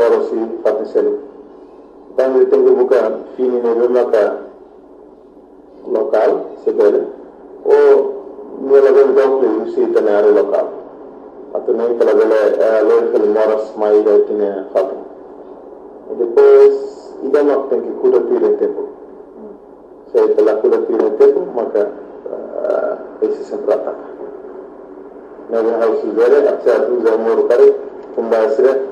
moros e fatiselu. Então tem que buscar fini no mapa local, se vê, ou no level do que se tem na área local. Até nem pela vela que moros mais aí tem fato. E depois idama tem que cuidar do tempo. Se pela cuidar do tempo, maka esse sempre ataca. Nós vamos ver a certo usar o muro para combater